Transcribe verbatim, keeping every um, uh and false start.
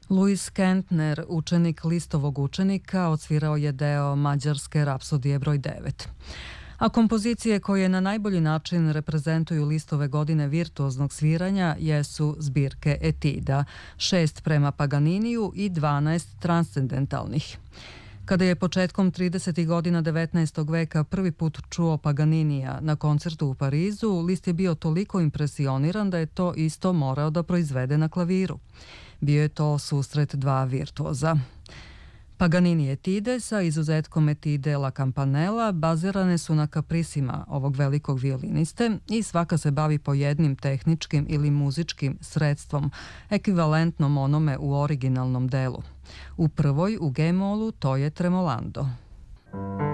Luis Kentner, učenik Listovog učenika, odsvirao je deo mađarske rapsodije broj devet. A kompozicije koje na najbolji način reprezentuju Listove godine virtuoznog sviranja jesu zbirke etida, šest prema Paganiniju i dvanaest transcendentalnih. Kada je početkom tridesetih godina devetnaestog veka prvi put čuo Paganinija na koncertu u Parizu, Liszt je bio toliko impresioniran da je to isto morao da proizvede na klaviru. Bio je to susret dva virtuoza. Paganini etide, sa izuzetkom etide La Campanella, bazirane su na kaprisima ovog velikog violiniste i svaka se bavi po jednim tehničkim ili muzičkim sredstvom, ekvivalentnom onome u originalnom delu. U prvoj, u G-molu, to je tremolando.